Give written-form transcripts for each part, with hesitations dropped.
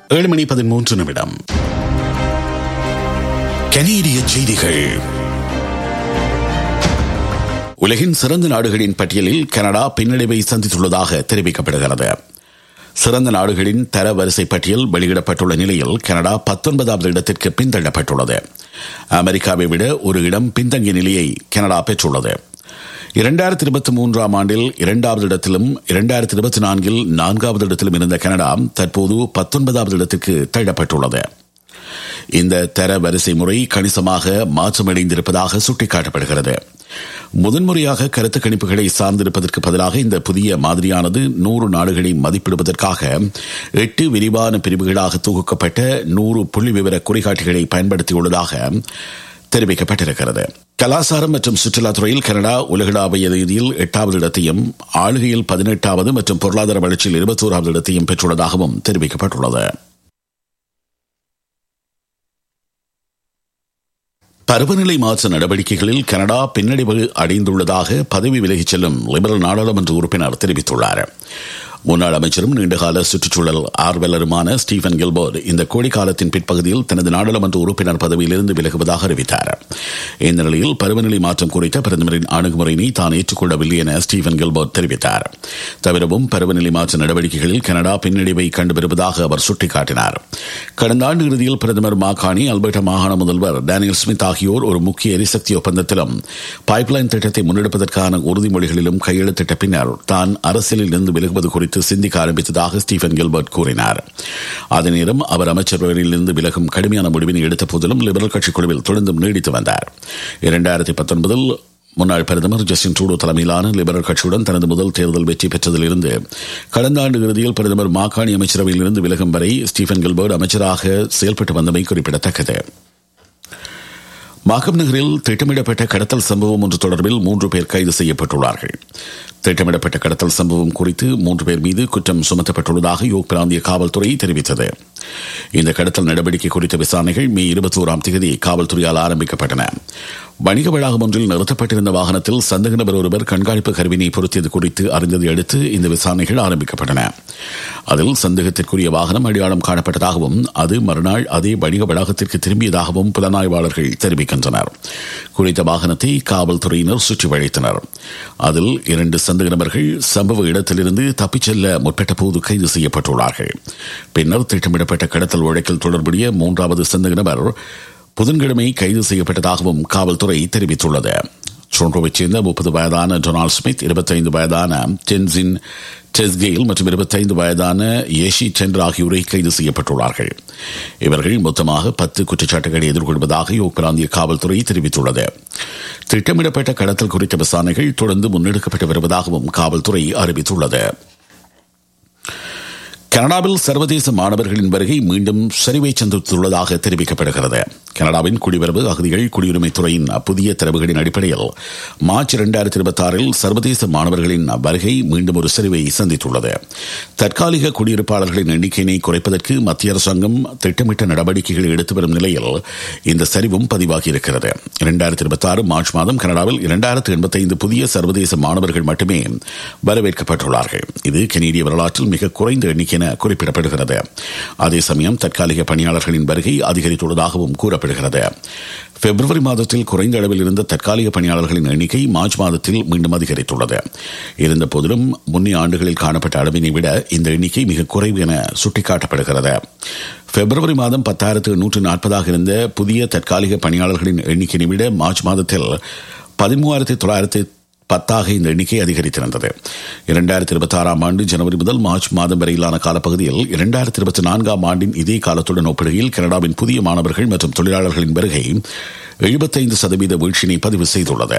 7:13. கனேடிய செய்திகள். உலகின் சிறந்த நாடுகளின் பட்டியலில் கனடா பின்னடைவை சந்தித்துள்ளதாக தெரிவிக்கப்படுகிறது. சிறந்த நாடுகளின் தர வரிசை பட்டியல் வெளியிடப்பட்டுள்ள நிலையில் கனடா 19வது இடத்திற்கு பின்தள்ளப்பட்டுள்ளது. அமெரிக்காவை விட ஒரு இடம் பின்தங்கிய நிலையை கனடா பெற்றுள்ளது. 2023 ஆண்டில் 2வது இடத்திலும் 2024 4வது இடத்திலும் இருந்த கனடா தற்போது 19வது இடத்திற்கு தள்ளப்பட்டுள்ளது. இந்த தர வரிசை முறை கணிசமாக மாற்றமடைந்திருப்பதாக சுட்டிக்காட்டப்படுகிறது. முதன்முறையாக கருத்து கணிப்புகளை சார்ந்திருப்பதற்கு பதிலாக இந்த புதிய மாதிரியானது 100 நாடுகளை மதிப்பிடுவதற்காக 8 விரிவான பிரிவுகளாக தொகுக்கப்பட்ட 100 புள்ளி விவர குறிகாட்டிகளை பயன்படுத்தியுள்ளதாக தெரிவிக்கப்பட்டிருக்கிறது. கலாச்சாரம் மற்றும் சுற்றுலாத்துறையில் கனடா உலகளாவிய ரீதியில் 8வது இடத்தையும், ஆளுகையில் 18வது மற்றும் பொருளாதார வளர்ச்சியில் 21வது இடத்தையும் பெற்றுள்ளதாகவும் தெரிவிக்கப்பட்டுள்ளது. பருவநிலை மாற்ற நடவடிக்கைகளில் கனடா பின்னடைவு அடைந்துள்ளதாக பதவி விலகிச் செல்லும் லிபரல் நாடாளுமன்ற உறுப்பினர் தெரிவித்துள்ளார். முன்னாள் அமைச்சரும் நீண்டகால சுற்றுச்சூழல் ஆர்வலருமான ஸ்டீஃபன் கில்பர்ட் இந்த கோடைக்காலத்தின் பிற்பகுதியில் தனது நாடாளுமன்ற உறுப்பினர் பதவியிலிருந்து விலகுவதாக அறிவித்தார். இந்த நிலையில் பருவநிலை மாற்றம் குறித்த பிரதமரின் அணுகுமுறையினை தான் ஏற்றுக்கொள்ளவில்லை என ஸ்டீஃபன் கில்பர்ட் தெரிவித்தார். தவிரவும் பருவநிலை மாற்ற நடவடிக்கைகளில் கனடா பின்னடைவை கண்டு வருவதாக அவர் சுட்டிக்காட்டினார். கடந்த ஆண்டு இறுதியில் பிரதமர் மாகாணி, அல்பர்டா மாகாண முதல்வர் டேனியல் ஸ்மித் ஆகியோர் ஒரு முக்கிய எரிசக்தி ஒப்பந்தத்திலும் பைப்லைன் திட்டத்தை முன்னெடுப்பதற்கான உறுதிமொழிகளிலும் கையெழுத்திட்ட பின்னர் தான் அரசியலில் இருந்து விலகுவது குறித்து சிந்திக்க ஆரம்பித்ததாக ஸ்டீஃபன் கில்பர்ட் கூறினார். அதே நேரம் அவர் அமைச்சரவையிலிருந்து விலகும் கடுமையான முடிவினை எடுத்த போதிலும் லிபரல் கட்சிக் குழுவில் தொடர்ந்தும் நீடித்து வந்தார். 2019 முன்னாள் பிரதமர் ஜஸ்டின் ட்ரூடோ தலைமையிலான லிபரல் கட்சியுடன் தனது முதல் தேர்தல் வெற்றி பெற்றதிலிருந்து கடந்த ஆண்டு இறுதியில் பிரதமர் மாகாணி அமைச்சரவையில் இருந்து விலகும் வரை ஸ்டீஃபன் கில்பர்ட் அமைச்சராக செயல்பட்டு வந்தமை குறிப்பிடத்தக்கது. மாக்கம் நகரில் திட்டமிடப்பட்ட கடத்தல் சம்பவம் ஒன்று தொடர்பில் 3 பேர் கைது செய்யப்பட்டுள்ளார்கள். திட்டமிடப்பட்ட கடத்தல் சம்பவம் குறித்து 3 பேர் மீது குற்றம் சுமத்தப்பட்டுள்ளதாக யோக் பிராந்திய காவல்துறை தெரிவித்தது. இந்த கடத்தல் நடவடிக்கை குறித்த விசாரணைகள் மே 21ஆம் தேதி காவல்துறையால் ஆரம்பிக்கப்பட்டன. வணிக வளாகம் ஒன்றில் நிறுத்தப்பட்டிருந்த வாகனத்தில் சந்தேக நபர் ஒருவர் கண்காணிப்பு கருவினை பொருத்தியது குறித்து அறிந்ததை அடுத்து இந்த விசாரணைகள் ஆரம்பிக்கப்பட்டன. அதில் சந்தேகத்திற்குரிய வாகனம் அடையாளம் காணப்பட்டதாகவும் அது மறுநாள் அதே வணிக வளாகத்திற்கு திரும்பியதாகவும் புலனாய்வாளர்கள் தெரிவிக்கின்றனர். குறித்த வாகனத்தை காவல்துறையினர் சுற்றி வளைத்தனர். அதில் 2 சந்தேக நபர்கள் சம்பவ இடத்திலிருந்து தப்பிச் செல்ல முற்பட்ட போது கைது செய்யப்பட்டுள்ளார்கள். பின்னர் திட்டமிடப்பட்ட கடத்தல் வழக்கில் தொடர்புடைய 3வது சந்தேக நபர் புதன்கிழமை கைது செய்யப்பட்டதாகவும் காவல்துறை தெரிவித்துள்ளது. டொரண்டோவைச் சேர்ந்த 30 வயதான டொனால்ட் ஸ்மித், 25 வயதான டென்சின் டெஸ்கேல் மற்றும் 25 வயதான ஏஷி சென்டர் ஆகியோரை கைது செய்யப்பட்டுள்ளார்கள். இவர்கள் மொத்தமாக 10 குற்றச்சாட்டுகளை எதிர்கொள்வதாக யோக் பிராந்திய காவல்துறை தெரிவித்துள்ளது. திட்டமிடப்பட்ட கடத்தல் குறித்த விசாரணைகள் தொடர்ந்து முன்னெடுக்கப்பட்டு வருவதாகவும் காவல்துறை அறிவித்துள்ளது. கனடாவில் சர்வதேச மாணவர்களின் வருகை மீண்டும் சரிவை சந்தித்துள்ளதாக தெரிவிக்கப்படுகிறது. கனடாவின் குடிவரவு, அகதிகள், குடியுரிமைத்துறையின் புதிய தரவுகளின் அடிப்படையில் மார்ச் 2026 சர்வதேச மாணவர்களின் வருகை மீண்டும் ஒரு சரிவை சந்தித்துள்ளது. தற்காலிக குடியிருப்பாளர்களின் எண்ணிக்கையை குறைப்பதற்கு மத்திய அரசாங்கம் திட்டமிட்ட நடவடிக்கைகளை எடுத்து வரும் நிலையில் இந்த சரிவும் பதிவாகியிருக்கிறது. 2026 மார்ச் மாதம் கனடாவில் 2085 புதிய சர்வதேச மாணவர்கள் மட்டுமே வரவேற்கப்பட்டுள்ளார்கள். இது கனேடிய வரலாற்றில் மிக குறைந்த எண்ணிக்கை குறிப்பிடப்படுகிறது. அதே சமயம் தற்காலிக பணியாளர்களின் வருகை அதிகரித்துள்ளதாகவும் கூறப்படுகிறது. பிப்ரவரி மாதத்தில் குறைந்த அளவில் இருந்த தற்காலிக பணியாளர்களின் எண்ணிக்கை மார்ச் மாதத்தில் மீண்டும் அதிகரித்துள்ளது. இருந்த போதிலும் முன்னைய ஆண்டுகளில் காணப்பட்ட அளவினை விட இந்த எண்ணிக்கை மிக குறைவு என சுட்டிக்காட்டப்படுகிறது. பிப்ரவரி மாதம் 10,140 இருந்த புதிய தற்காலிக பணியாளர்களின் எண்ணிக்கையை விட மார்ச் மாதத்தில் 13,910 இந்த எண்ணிக்கை அதிகரித்திருந்தது. 2026 ஆண்டு ஜனவரி முதல் மார்ச் மாதம் வரையிலான காலப்பகுதியில் 2024 ஆண்டின் இதே காலத்துடன் ஒப்பிடுகையில் கனடாவின் புதிய மாணவர்கள் மற்றும் தொழிலாளர்களின் வருகை 75% வீழ்ச்சியினை பதிவு செய்துள்ளது.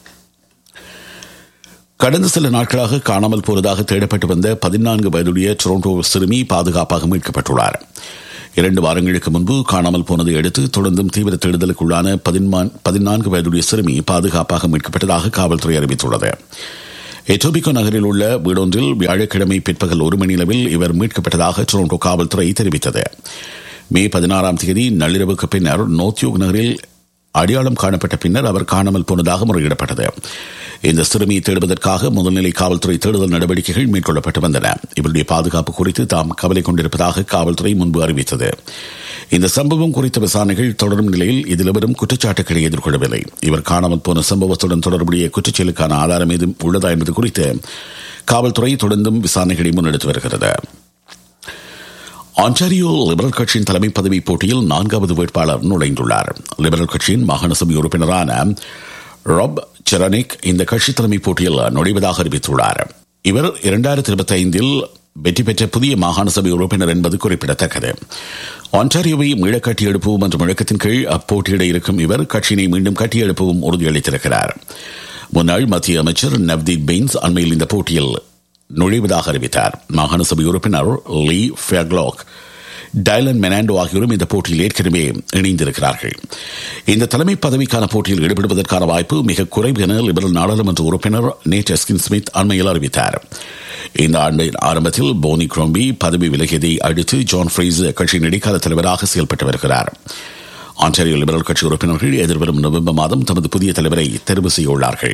கடந்த சில நாட்களாக காணாமல் போனதாக தேடப்பட்டு வந்த 14 வயதுடைய டொரண்டோ சிறுமி பாதுகாப்பாக மீட்கப்பட்டுள்ளார். 2 வாரங்களுக்கு முன்பு காணாமல் போனதை அடுத்து தொடர்ந்தும் தீவிர தேடுதலுக்குள்ளான 14 வயதுடைய சிறுமி பாதுகாப்பாக மீட்கப்பட்டதாக காவல்துறை அறிவித்துள்ளது. எட்டோபிகோ நகரில் உள்ள வீடொன்றில் வியாழக்கிழமை பிற்பகல் 1 மணி அளவில் இவர் மீட்கப்பட்டதாக டொரண்டோ காவல்துறை தெரிவித்தது. மே 16ஆம் தேதி நள்ளிரவுக்கு பின்னர் நோர்த்யோக் நகரில் அடையாளம் காணப்பட்ட பின்னர் அவர் காணாமல் போனதாக முறையிடப்பட்டது. இந்த சிறுமியை தேடுவதற்காக முதல்நிலை காவல்துறை தேடுதல் நடவடிக்கைகள் மேற்கொள்ளப்பட்டு வந்தன. இவருடைய பாதுகாப்பு குறித்து தாம் கவலை கொண்டிருப்பதாக காவல்துறை முன்பு அறிவித்தது. இந்த சம்பவம் குறித்த விசாரணைகள் தொடரும் நிலையில் இதில் எவரும் குற்றச்சாட்டுகளை எதிர்கொள்ளவில்லை. இவர் காணாமல் போன சம்பவத்துடன் தொடர்புடைய குற்றச்செயலுக்கான ஆதாரம் ஏதும் உள்ளதா என்பது குறித்து காவல்துறை தொடர்ந்தும் விசாரணைகளை முன்னெடுத்து வருகிறது. ஆன்டாரியோ லிபரல் கட்சியின் தலைமை பதவி போட்டியில் 4வது வேட்பாளர் நுழைந்துள்ளார். லிபரல் கட்சியின் மாகாண சபை உறுப்பினரான ராப் செரனிக் இந்த கட்சி தலைமை போட்டியில் நுழைவதாக அறிவித்துள்ளார். இவர் 2025 வெற்றி பெற்ற புதிய மாகாண சபை உறுப்பினர் என்பது குறிப்பிடத்தக்கது. ஆன்டாரியோவை மீள கட்டியெழுப்பவும் என்ற முழக்கத்தின் கீழ் அப்போட்டியிட இருக்கும் இவர் கட்சியினை மீண்டும் கட்டியெழுப்பவும் உறுதியளித்திருக்கிறார். முன்னாள் மத்திய அமைச்சர் நவ்தீப் பெயின்ஸ் அண்மையில் இந்த போட்டியில் நுழைவதாக அறிவித்தார். மாகாண சபை உறுப்பினர் லீ ஃபேக்லாக், டைலன் மெனாண்டோ ஆகியோரும் இந்த போட்டியில் ஏற்கனவே இணைந்திருக்கிறார்கள். இந்த தலைமை பதவிக்கான போட்டியில் ஈடுபடுவதற்கான வாய்ப்பு மிக குறைவு என லிபரல் நாடாளுமன்ற உறுப்பினர் நேட் எஸ்கின் ஸ்மித் அண்மையில் அறிவித்தார். இந்த ஆண்டின் ஆரம்பத்தில் போனி குரோம்பி பதவி விலகியதை அடுத்து ஜான் ஃப்ரேசர் கட்சியின் இடைக்கால தலைவராக செயல்பட்டு வருகிறார். ஆன்டாரியோ லிபரல் கட்சி உறுப்பினர்கள் எதிர்வரும் நவம்பர் மாதம் தமது புதிய தலைவரை தெரிவு செய்யவுள்ளார்கள்.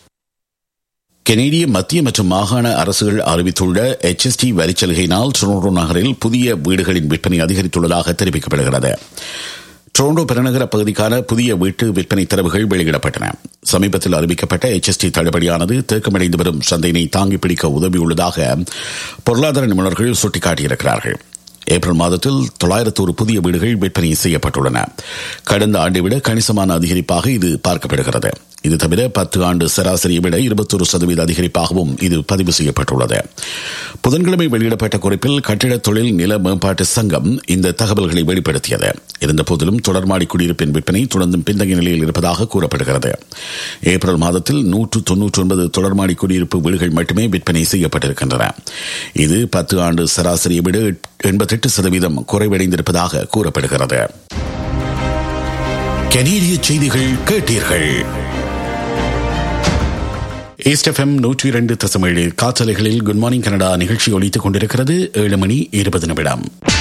கனேடிய மத்திய மற்றும் மாகாண அரசுகள் அறிவித்துள்ள HST வரிச்சலுகையினால் டொரண்டோ நகரில் புதிய வீடுகளின் விற்பனை அதிகரித்துள்ளதாக தெரிவிக்கப்படுகிறது. டொரண்டோ பெருநகர பகுதிக்கான புதிய வீட்டு விற்பனை தரவுகள் வெளியிடப்பட்டன. சமீபத்தில் அறிவிக்கப்பட்ட HST தள்ளுபடியானது தேக்கமடைந்து வரும் சந்தையினை தாங்கி பிடிக்க உதவியுள்ளதாக பொருளாதார நிபுணர்கள் சுட்டிக்காட்டியிருக்கிறார்கள். ஏப்ரல் மாதத்தில் 900 புதிய வீடுகள் விற்பனை செய்யப்பட்டுள்ளன. கடந்த ஆண்டை விட கணிசமான அதிகரிப்பாக இது பார்க்கப்படுகிறது. இது தவிர 10 ஆண்டு சராசரியை விட 21% அதிகரிப்பாகவும் இது பதிவு செய்யப்பட்டுள்ளது. புதன்கிழமை வெளியிடப்பட்ட குறிப்பில் கட்டிட தொழில் நில மேம்பாட்டு சங்கம் இந்த தகவல்களை வெளிப்படுத்தியது. இருந்தபோதிலும் தொடர்மாடி குடியிருப்பின் விற்பனை தொடர்ந்தும் பின்தங்கிய நிலையில் இருப்பதாக கூறப்படுகிறது. ஏப்ரல் மாதத்தில் 199 தொடர்மாடி குடியிருப்பு வீடுகள் மட்டுமே விற்பனை செய்யப்பட்டிருக்கின்றன. இது 10 ஆண்டு சராசரியை விட 88% குறைவடைந்திருப்பதாக கூறப்படுகிறது. கனேடிய செய்திகள் கேட்டீர்கள். ஈஸ்ட் FM 102.7 காற்றலைகளில் குட் மார்னிங் கனடா நிகழ்ச்சி ஒலித்துக் கொண்டிருக்கிறது. 7 மணி 20 நிமிடம்.